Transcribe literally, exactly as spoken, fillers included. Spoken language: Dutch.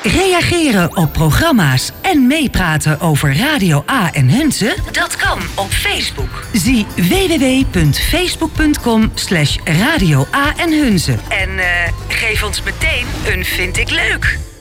Reageren op programma's en meepraten over Radio A en Hunze? Dat kan op Facebook. Zie w w w punt facebook punt com slash radio A en Hunze. En uh, geef ons meteen een vind ik leuk.